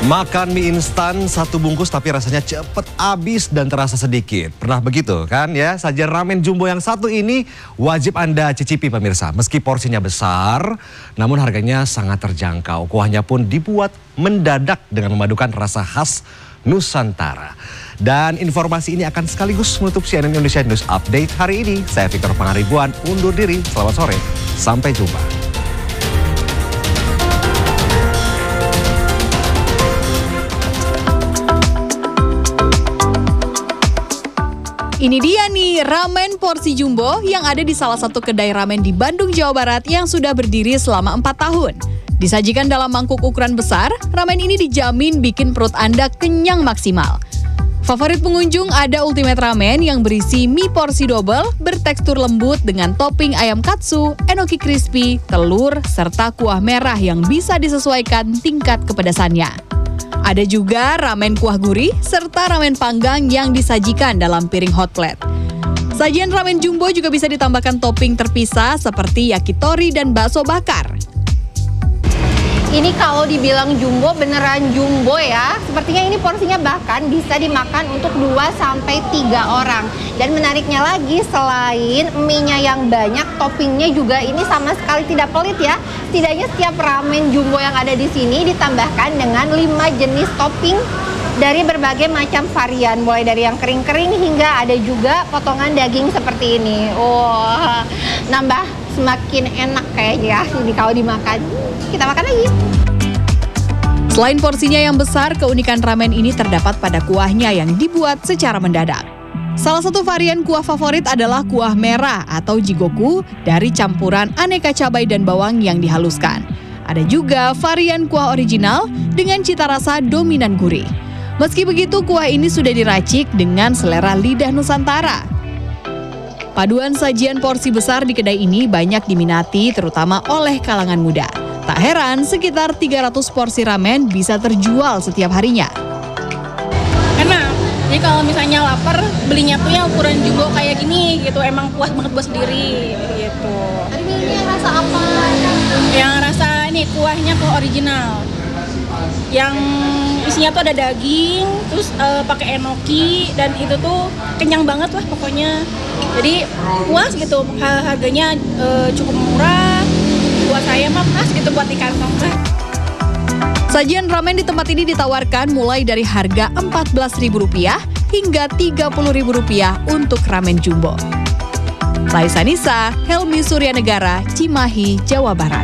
Makan mie instan satu bungkus tapi rasanya cepet habis dan terasa sedikit. Pernah begitu kan ya? Sajian ramen jumbo yang satu ini wajib Anda cicipi pemirsa. Meski porsinya besar, namun harganya sangat terjangkau. Kuahnya pun dibuat mendadak dengan memadukan rasa khas Nusantara. Dan informasi ini akan sekaligus menutup CNN Indonesia News Update hari ini. Saya Victor Pangaribuan undur diri. Selamat sore. Sampai jumpa. Ini dia nih ramen porsi jumbo yang ada di salah satu kedai ramen di Bandung, Jawa Barat yang sudah berdiri selama 4 tahun. Disajikan dalam mangkuk ukuran besar, ramen ini dijamin bikin perut Anda kenyang maksimal. Favorit pengunjung ada Ultimate Ramen yang berisi mie porsi double bertekstur lembut dengan topping ayam katsu, enoki crispy, telur, serta kuah merah yang bisa disesuaikan tingkat kepedasannya. Ada juga ramen kuah gurih serta ramen panggang yang disajikan dalam piring hot plate. Sajian ramen jumbo juga bisa ditambahkan topping terpisah seperti yakitori dan bakso bakar. Ini kalau dibilang jumbo beneran jumbo ya. Sepertinya ini porsinya bahkan bisa dimakan untuk 2-3 orang. Dan menariknya lagi selain mie-nya yang banyak, toppingnya juga ini sama sekali tidak pelit ya. Setidaknya setiap ramen jumbo yang ada di sini ditambahkan dengan 5 jenis topping dari berbagai macam varian, mulai dari yang kering-kering hingga ada juga potongan daging seperti ini. Wah, nambah semakin enak kayaknya ya ini kalau dimakan. Kita makan lagi. Selain porsinya yang besar, keunikan ramen ini terdapat pada kuahnya yang dibuat secara mendadak. Salah satu varian kuah favorit adalah kuah merah atau jigoku dari campuran aneka cabai dan bawang yang dihaluskan. Ada juga varian kuah original dengan cita rasa dominan gurih. Meski begitu, kuah ini sudah diracik dengan selera lidah Nusantara. Paduan sajian porsi besar di kedai ini banyak diminati terutama oleh kalangan muda. Tak heran sekitar 300 porsi ramen bisa terjual setiap harinya. Enak, jadi kalau misalnya lapar belinya tuh yang ukuran jumbo kayak gini gitu, emang puas banget buat sendiri gitu. Tadi ini yang rasa apa? Yang rasa ini kuahnya kuah original. Yang isinya tuh ada daging, terus pakai enoki dan itu tuh kenyang banget lah pokoknya. Jadi puas gitu, harganya cukup murah. Buat saya mah pas gitu buat di kantong. Sajian ramen di tempat ini ditawarkan mulai dari harga Rp14.000 hingga Rp30.000 untuk ramen jumbo. Laisa Nisa, Helmi Suryanegara, Cimahi, Jawa Barat.